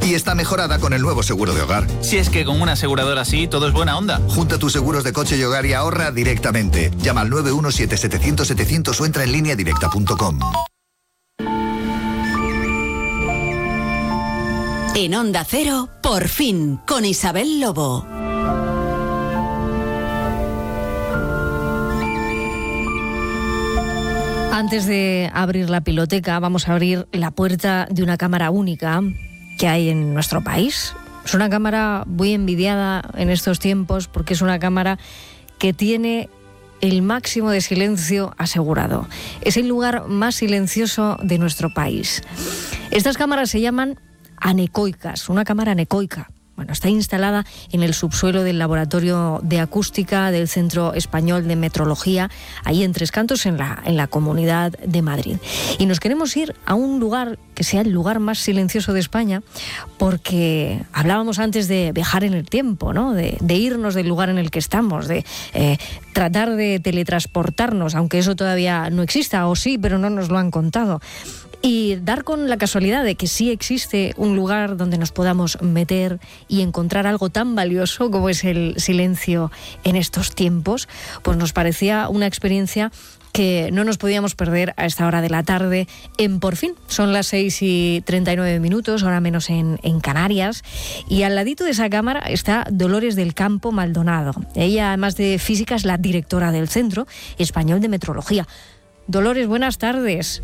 Y está mejorada con el nuevo seguro de hogar. Si es que con una aseguradora así, todo es buena onda. Junta tus seguros de coche y hogar y ahorra directamente. Llama al 917-700-700 o entra en lineadirecta.com. En Onda Cero, Por fin, con Isabel Lobo. Antes de abrir la piloteca, vamos a abrir la puerta de una cámara única que hay en nuestro país. Es una cámara muy envidiada en estos tiempos porque es una cámara que tiene el máximo de silencio asegurado. Es el lugar más silencioso de nuestro país. Estas cámaras se llaman anecoicas, una cámara anecoica. Bueno, está instalada en el subsuelo del Laboratorio de Acústica del Centro Español de Metrología, ahí en Tres Cantos, en la Comunidad de Madrid. Y nos queremos ir a un lugar que sea el lugar más silencioso de España, porque hablábamos antes de viajar en el tiempo, ¿no? De irnos del lugar en el que estamos, de tratar de teletransportarnos, aunque eso todavía no exista, o sí, pero no nos lo han contado. Y dar con la casualidad de que sí existe un lugar donde nos podamos meter y encontrar algo tan valioso como es el silencio en estos tiempos, pues nos parecía una experiencia que no nos podíamos perder a esta hora de la tarde en Por fin. Son las 6:39, hora menos en Canarias. Y al ladito de esa cámara está Dolores del Campo Maldonado. Ella, además de física, es la directora del Centro Español de Metrología. Dolores, buenas tardes.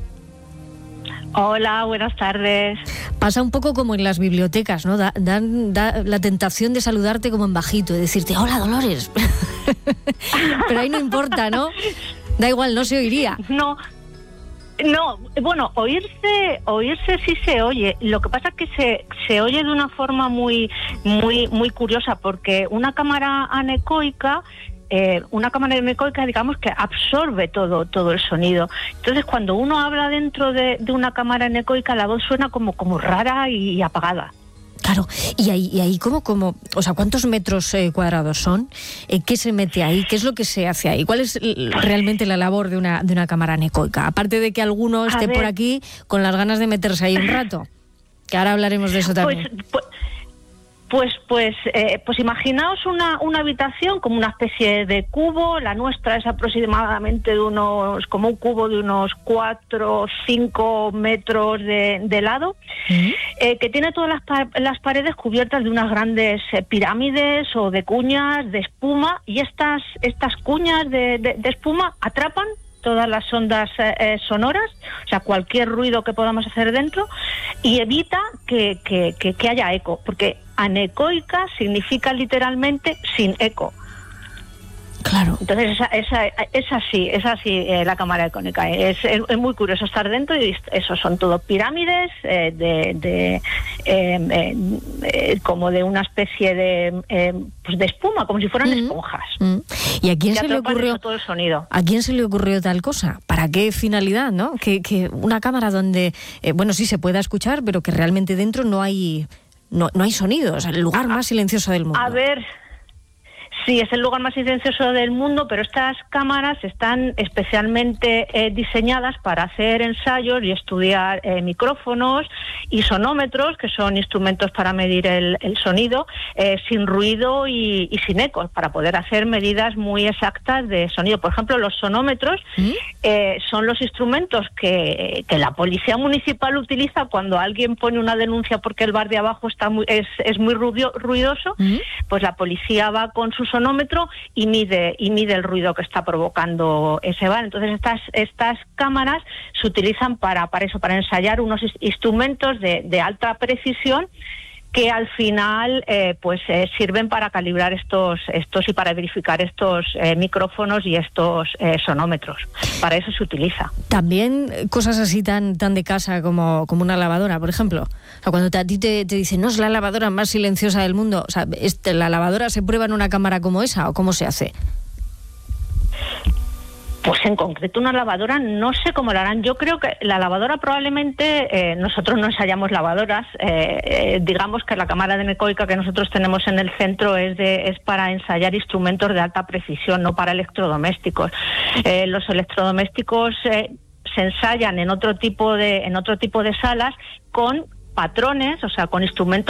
Hola, buenas tardes. Pasa un poco como en las bibliotecas, ¿no? Da la tentación de saludarte como en bajito, de decirte, hola, Dolores. Pero ahí no importa, ¿no? Da igual, no se oiría. No, bueno, oírse sí se oye. Lo que pasa es que se oye de una forma muy curiosa, porque una cámara anecoica, digamos que absorbe todo el sonido. Entonces, cuando uno habla dentro de una cámara anecoica, la voz suena como rara y apagada. Claro, y ahí como, o sea, ¿cuántos metros cuadrados son? ¿Qué se mete ahí? ¿Qué es lo que se hace ahí? ¿Cuál es realmente la labor de una cámara anecoica? Aparte de que alguno esté por aquí con las ganas de meterse ahí un rato, que ahora hablaremos de eso también. Pues imaginaos una habitación como una especie de cubo. La nuestra es aproximadamente como un cubo de unos 4 o 5 metros de lado, que tiene todas las paredes cubiertas de unas grandes pirámides o de cuñas de espuma, y estas cuñas de espuma atrapan todas las ondas sonoras, o sea, cualquier ruido que podamos hacer dentro, y evita que haya eco, porque anecoica significa literalmente sin eco. Claro. Entonces es así la cámara anecoica. Es muy curioso estar dentro, y eso son todo pirámides como de una especie de espuma, como si fueran esponjas. ¿Y a quién se le ocurrió todo el sonido? ¿A quién se le ocurrió tal cosa? ¿Para qué finalidad, no? Que una cámara donde sí se pueda escuchar, pero que realmente dentro no hay sonidos, el lugar más silencioso del mundo. A ver. Sí, es el lugar más silencioso del mundo, pero estas cámaras están especialmente diseñadas para hacer ensayos y estudiar micrófonos y sonómetros, que son instrumentos para medir el sonido, sin ruido y sin ecos, para poder hacer medidas muy exactas de sonido. Por ejemplo, los sonómetros son los instrumentos que la policía municipal utiliza cuando alguien pone una denuncia porque el bar de abajo es muy ruidoso. Pues la policía va con su sonómetro y mide el ruido que está provocando ese bar. Entonces estas cámaras se utilizan para eso, para ensayar unos instrumentos de alta precisión, que al final sirven para calibrar estos y para verificar estos micrófonos y estos sonómetros. Para eso se utiliza. También cosas así tan de casa como una lavadora, por ejemplo. O sea, cuando a ti te dicen, no, es la lavadora más silenciosa del mundo, o sea, ¿la lavadora se prueba en una cámara como esa o cómo se hace? Pues en concreto una lavadora no sé cómo la harán. Yo creo que la lavadora probablemente, nosotros no ensayamos lavadoras, digamos que la cámara anecoica que nosotros tenemos en el centro es para ensayar instrumentos de alta precisión, no para electrodomésticos. Los electrodomésticos se ensayan en otro tipo de salas con patrones, o sea, con instrumentos